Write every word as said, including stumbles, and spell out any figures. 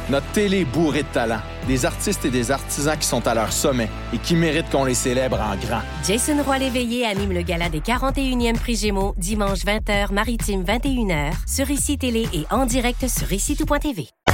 Notre télé est bourrée de talent. Des artistes et des artisans qui sont à leur sommet et qui méritent qu'on les célèbre en grand. Jason Roy-Léveillé anime le gala des quarante et unième Prix Gémeaux, dimanche vingt heures, Maritime vingt et une heures, sur Ici Télé et en direct sur ici tout point t v.